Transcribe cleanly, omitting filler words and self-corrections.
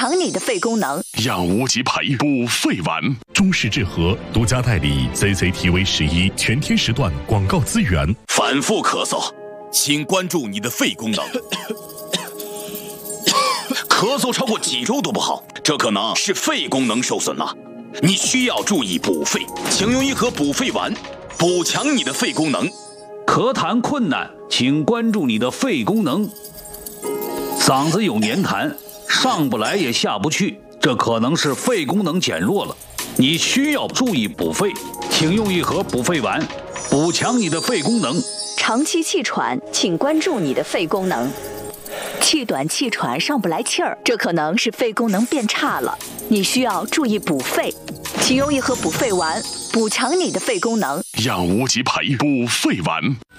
强你的肺功能。 养无极培补肺丸， 中式治和独家代理 CCTV11全天时段广告资源。 反复咳嗽，请关注你的肺功能。咳嗽超过几周都不好，这可能是肺功能受损了。你需要注意补肺，请用一盒补肺丸，补强你的肺功能。 咳痰困难，请关注你的肺功能。嗓子有黏痰，上不来也下不去，这可能是肺功能减弱了。你需要注意补肺，请用一盒补肺丸，补强你的肺功能。 长期气喘，请关注你的肺功能。气短气喘上不来气儿，这可能是肺功能变差了，你需要注意补肺，请用一盒补肺丸，补强你的肺功能。 养无极培补肺丸。